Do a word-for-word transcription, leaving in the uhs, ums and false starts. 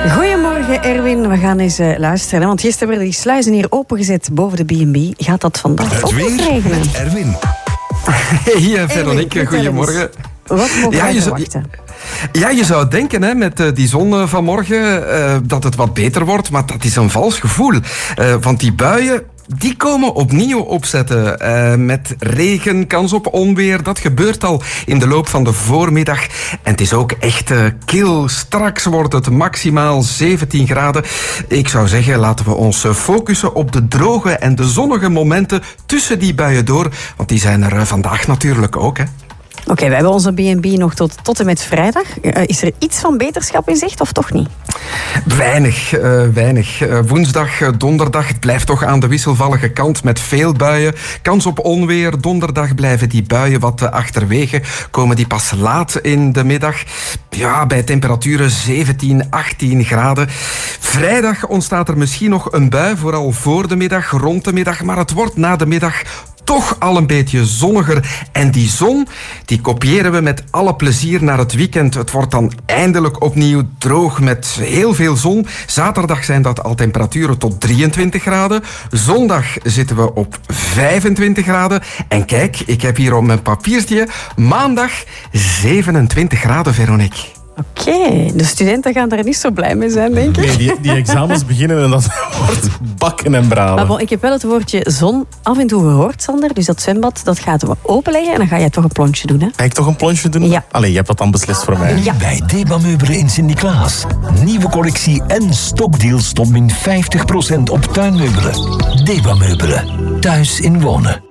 Goedemorgen Erwin, we gaan eens uh, luisteren. Hè? Want gisteren werden die sluizen hier opengezet boven de B en B. Gaat dat vandaag ook nog regenen? Erwin. Hey Veronique, goedemorgen. Wat mogen ja, wij je verwachten? Ja, je zou denken hè, met uh, die zon uh, vanmorgen uh, dat het wat beter wordt, maar dat is een vals gevoel. Uh, want die buien, die komen opnieuw opzetten. Uh, met regen, kans op onweer. Dat gebeurt al in de loop van de voormiddag. En het is ook echt uh, kil. Straks wordt het maximaal zeventien graden. Ik zou zeggen, laten we ons uh, focussen op de droge en de zonnige momenten tussen die buien door. Want die zijn er uh, vandaag natuurlijk ook, hè. Oké, okay, we hebben onze B en B nog tot, tot en met vrijdag. Uh, is er iets van beterschap in zicht of toch niet? Weinig, uh, weinig. Uh, woensdag, uh, donderdag, het blijft toch aan de wisselvallige kant met veel buien. Kans op onweer. Donderdag blijven die buien wat uh, achterwege. Komen die pas laat in de middag. Ja, bij temperaturen zeventien, achttien graden. Vrijdag ontstaat er misschien nog een bui, vooral voor de middag, rond de middag. Maar het wordt na de middag toch al een beetje zonniger. En die zon, die kopiëren we met alle plezier naar het weekend. Het wordt dan eindelijk opnieuw droog met heel veel zon. Zaterdag zijn dat al temperaturen tot drieëntwintig graden. Zondag zitten we op vijfentwintig graden. En kijk, ik heb hier op mijn papiertje maandag zevenentwintig graden, Veronique. Oké, okay, de studenten gaan daar niet zo blij mee zijn, denk ik. Nee, die, die examens beginnen en dat wordt bakken en bralen. Maar bon, ik heb wel het woordje zon af en toe gehoord, Sander. Dus dat zwembad, dat gaat we openleggen en dan ga jij toch een plonsje doen, hè? Ga ik toch een plonsje doen? Ja. Allee, je hebt dat dan beslist voor mij. Ja. Bij Deba Meubelen in Sint-Niklaas. Nieuwe collectie en stokdeals tot min vijftig procent op tuinmeubelen. Deba Meubelen. Thuis in wonen.